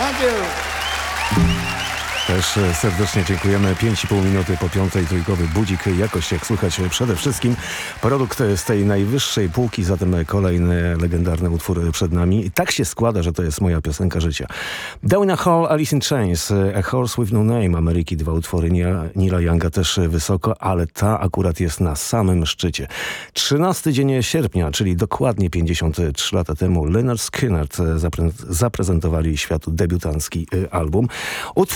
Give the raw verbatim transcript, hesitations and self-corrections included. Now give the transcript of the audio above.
Thank you. Też serdecznie dziękujemy. pięć i pół minuty po piątej, trójkowy budzik. Jakość, jak słychać, przede wszystkim produkt z tej najwyższej półki, zatem kolejny legendarny utwór przed nami. I tak się składa, że to jest moja piosenka życia. Down a Hall, Alice in Chains, A Horse with No Name, Ameryki, dwa utwory Neila Younga też wysoko, ale ta akurat jest na samym szczycie. trzynasty dzień sierpnia, czyli dokładnie pięćdziesiąt trzy lata temu, Lynyrd Skynyrd zapre- zaprezentowali światu debiutancki album. Utwór